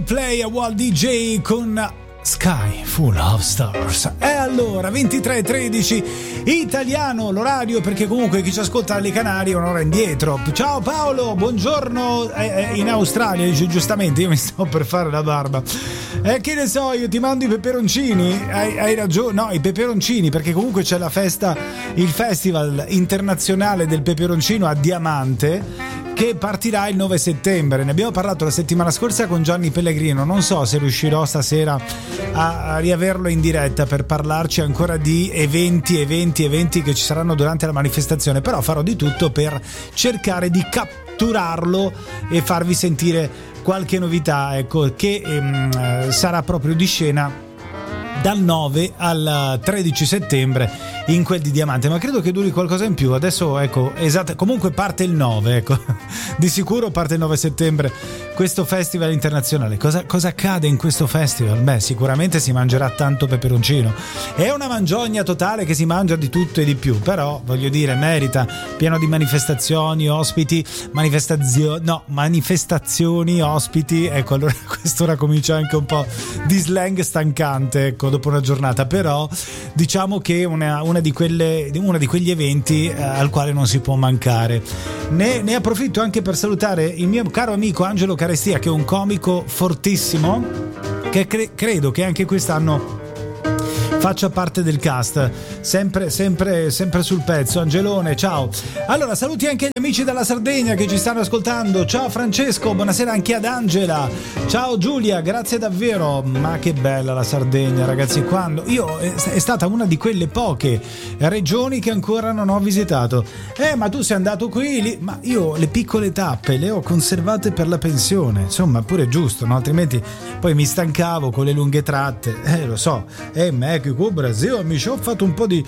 Coldplay a Walt DJ con Sky Full of Stars. E allora 23:13 italiano l'orario, perché comunque chi ci ascolta dalle Canarie è un'ora indietro. Ciao Paolo, buongiorno. In Australia dice giustamente, io mi sto per fare la barba. Che ne so, io ti mando i peperoncini. Hai ragione, no, i peperoncini, perché comunque c'è la festa, il Festival internazionale del peperoncino a Diamante, che partirà il 9 settembre. Ne abbiamo parlato la settimana scorsa con Gianni Pellegrino. Non so se riuscirò stasera a riaverlo in diretta per parlarci ancora di eventi che ci saranno durante la manifestazione, però farò di tutto per cercare di catturarlo e farvi sentire qualche novità, ecco, che sarà proprio di scena dal 9 al 13 settembre in quel di Diamante, ma credo che duri qualcosa in più adesso, ecco, esatto, comunque parte il 9, ecco, di sicuro parte il 9 settembre questo festival internazionale. Cosa accade in questo festival? Beh, sicuramente si mangerà tanto peperoncino, è una mangiogna totale che si mangia di tutto e di più, però voglio dire, merita, pieno di manifestazioni, ospiti, manifestazioni, ospiti, ecco, allora quest'ora comincia anche un po' di slang stancante, ecco, dopo una giornata, però diciamo che una di quegli eventi al quale non si può mancare. Ne approfitto anche per salutare il mio caro amico Angelo Carestia, che è un comico fortissimo, che credo che anche quest'anno faccia parte del cast, sempre sul pezzo. Angelone, ciao. Allora, saluti anche gli amici dalla Sardegna che ci stanno ascoltando. Ciao Francesco, buonasera anche ad Angela. Ciao Giulia, grazie davvero. Ma che bella la Sardegna, ragazzi. È stata una di quelle poche regioni che ancora non ho visitato. Ma tu sei andato qui, lì. Ma io le piccole tappe le ho conservate per la pensione, insomma, pure è giusto, no? Altrimenti poi mi stancavo con le lunghe tratte. Lo so. Brasil, amici, ho fatto un po' di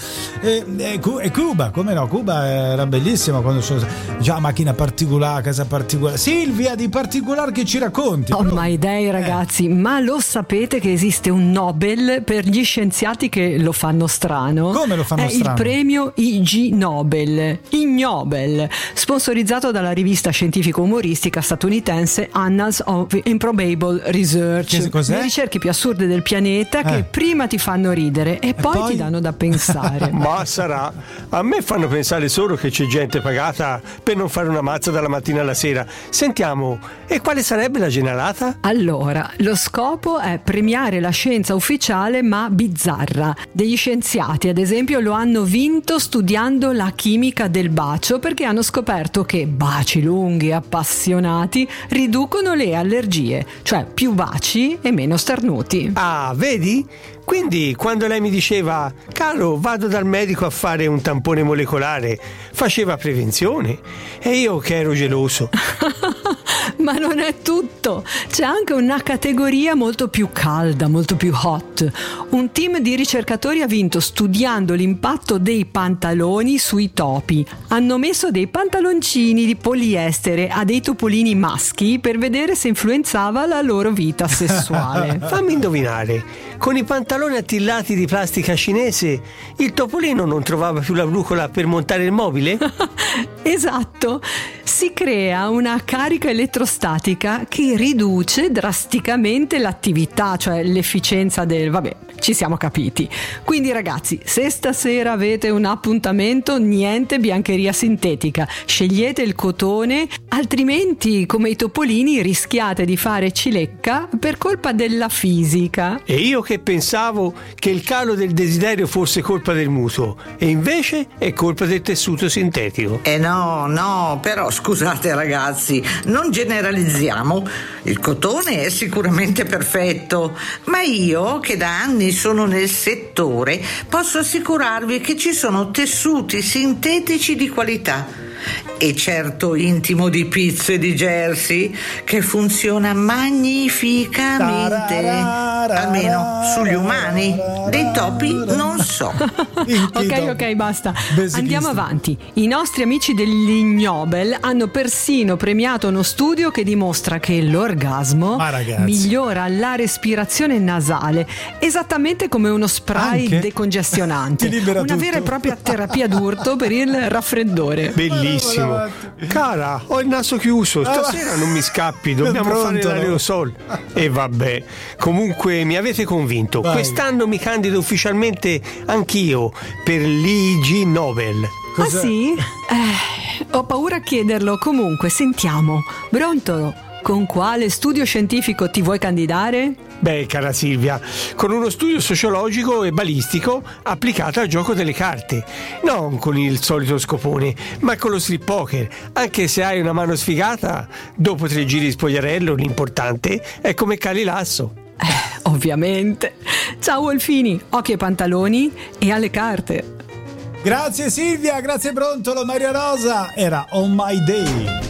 Cuba, come no? Cuba era bellissima quando sono già macchina particolare, casa particolare. Silvia di particolare, che ci racconti? Oh my day, ragazzi, ma lo sapete che esiste un Nobel per gli scienziati che lo fanno strano? Come lo fanno strano? È il premio Ig Nobel, sponsorizzato dalla rivista scientifico-umoristica statunitense Annals of Improbable Research. Cos'è? Le ricerche più assurde del pianeta che prima ti fanno ridere e poi ti danno da pensare. Ma sarà, a me fanno pensare solo che c'è gente pagata per non fare una mazza dalla mattina alla sera. Sentiamo, e quale sarebbe la generata? Allora, lo scopo è premiare la scienza ufficiale ma bizzarra. Degli scienziati, ad esempio, lo hanno vinto studiando la chimica del bacio, perché hanno scoperto che baci lunghi e appassionati riducono le allergie, cioè più baci e meno starnuti. Ah, vedi? Quindi quando lei mi diceva caro, vado dal medico a fare un tampone molecolare, faceva prevenzione, e io che ero geloso. Ma non è tutto, c'è anche una categoria molto più calda, molto più hot. Un team di ricercatori ha vinto studiando l'impatto dei pantaloni sui topi. Hanno messo dei pantaloncini di poliestere a dei topolini maschi per vedere se influenzava la loro vita sessuale. Fammi indovinare, con i pantaloni attillati di plastica cinese il topolino non trovava più la brucola per montare il mobile? Esatto, si crea una carica elettrostatica che riduce drasticamente l'attività, cioè l'efficienza del... vabbè, ci siamo capiti. Quindi ragazzi, se stasera avete un appuntamento, niente biancheria sintetica, scegliete il cotone, altrimenti come i topolini rischiate di fare cilecca per colpa della fisica. E io che pensavo che il calo del desiderio fosse colpa del mutuo, e invece è colpa del tessuto sintetico. No, però scusate ragazzi, non generalizziamo. Il cotone è sicuramente perfetto, ma io che da anni sono nel settore posso assicurarvi che ci sono tessuti sintetici di qualità. E certo Intimo di Pizzo e di Jersey, che funziona magnificamente. Almeno sugli umani. Dei topi non so. Ok, basta. Andiamo avanti. I nostri amici dell'Ignobel hanno persino premiato uno studio che dimostra che l'orgasmo migliora la respirazione nasale, esattamente come uno spray decongestionante. Una vera e propria terapia d'urto per il raffreddore. Bellissimo. Cara, ho il naso chiuso, stasera non mi scappi, dobbiamo fare l'aerosol. E vabbè, comunque mi avete convinto. Quest'anno mi candido ufficialmente anch'io per l'Ig Nobel. Ah sì? Ho paura a chiederlo. Comunque, sentiamo. Brontolo, con quale studio scientifico ti vuoi candidare? Beh, cara Silvia, con uno studio sociologico e balistico applicato al gioco delle carte. Non con il solito scopone, ma con lo strip poker. Anche se hai una mano sfigata, dopo 3 giri di spogliarello l'importante è come cali l'asso. Ovviamente. Ciao Wolfini, occhi ai pantaloni e alle carte. Grazie Silvia, grazie Brontolo. Maria Rosa era On My Day.